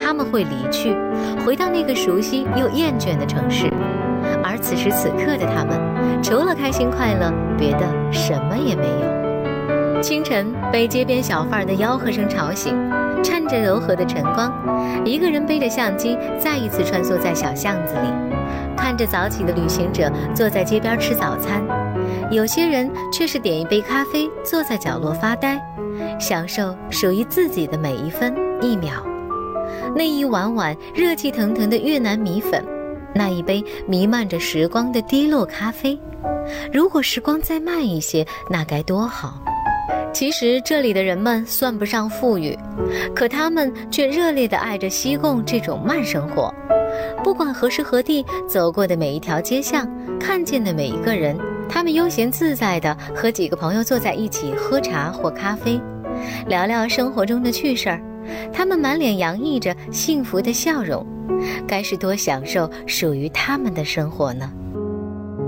他们会离去，回到那个熟悉又厌倦的城市。而此时此刻的他们，除了开心快乐，别的什么也没有。清晨被街边小贩的吆喝声吵醒，趁着柔和的晨光，一个人背着相机再一次穿梭在小巷子里，看着早起的旅行者坐在街边吃早餐，有些人却是点一杯咖啡，坐在角落发呆，享受属于自己的每一分一秒。那一碗碗热气腾腾的越南米粉，那一杯弥漫着时光的滴落咖啡，如果时光再慢一些，那该多好。其实这里的人们算不上富裕，可他们却热烈地爱着西贡这种慢生活。不管何时何地走过的每一条街巷，看见的每一个人，他们悠闲自在地和几个朋友坐在一起喝茶或咖啡，聊聊生活中的趣事儿。他们满脸洋溢着幸福的笑容，该是多享受属于他们的生活呢？